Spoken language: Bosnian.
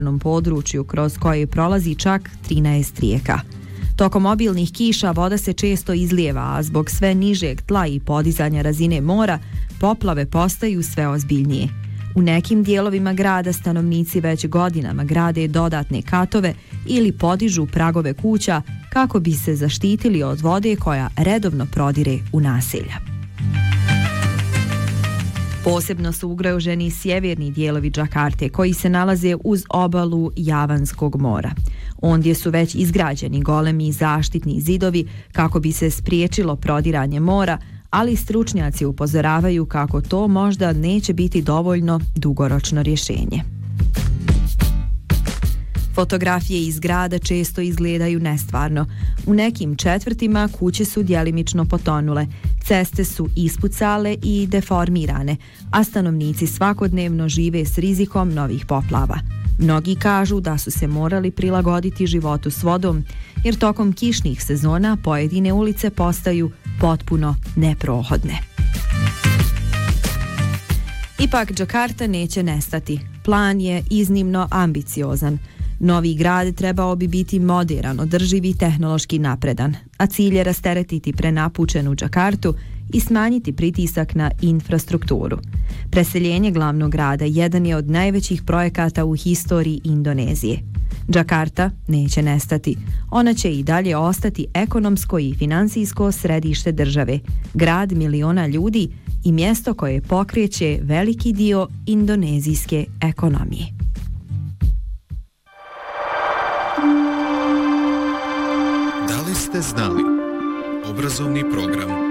području kroz koje prolazi čak 13 rijeka. Tokom obilnih kiša voda se često izlijeva, a zbog sve nižeg tla i podizanja razine mora, poplave postaju sve ozbiljnije. U nekim dijelovima grada stanovnici već godinama grade dodatne katove ili podižu pragove kuća kako bi se zaštitili od vode koja redovno prodire u naselja. Posebno su ugroženi sjeverni dijelovi Džakarte koji se nalaze uz obalu Javanskog mora. Ondje su već izgrađeni golemi zaštitni zidovi kako bi se spriječilo prodiranje mora, ali stručnjaci upozoravaju kako to možda neće biti dovoljno dugoročno rješenje. Fotografije iz grada često izgledaju nestvarno. U nekim četvrtima kuće su djelimično potonule, ceste su ispucale i deformirane, a stanovnici svakodnevno žive s rizikom novih poplava. Mnogi kažu da su se morali prilagoditi životu s vodom, jer tokom kišnih sezona pojedine ulice postaju potpuno neprohodne. Ipak Džakarta neće nestati. Plan je iznimno ambiciozan. Novi grad trebao bi biti moderan, održiv i tehnološki napredan, a cilj je rasteretiti prenapučenu Džakartu i smanjiti pritisak na infrastrukturu. Preseljenje glavnog grada jedan je od najvećih projekata u historiji Indonezije. Džakarta neće nestati. Ona će i dalje ostati ekonomsko i financijsko središte države, grad miliona ljudi i mjesto koje pokreće veliki dio indonezijske ekonomije. Da li ste znali? Obrazovni program